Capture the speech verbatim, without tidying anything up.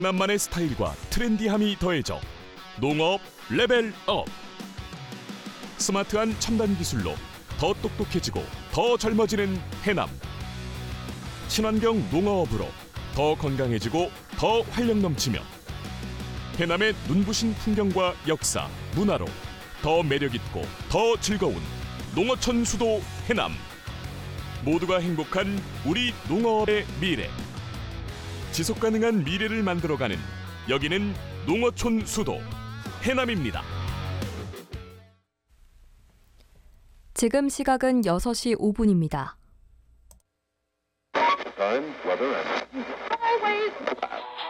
남만의 스타일과 트렌디함이 더해져 농업 레벨업. 스마트한 첨단 기술로 더 똑똑해지고 더 젊어지는 해남. 친환경 농어업으로 더 건강해지고 더 활력 넘치며 해남의 눈부신 풍경과 역사, 문화로 더 매력있고 더 즐거운 농어촌 수도 해남. 모두가 행복한 우리 농어업의 미래. 지속가능한 미래를 만들어가는 여기는 농어촌 수도 해남입니다. 지금 시각은 여섯 시 오 분입니다. Time, weather, and...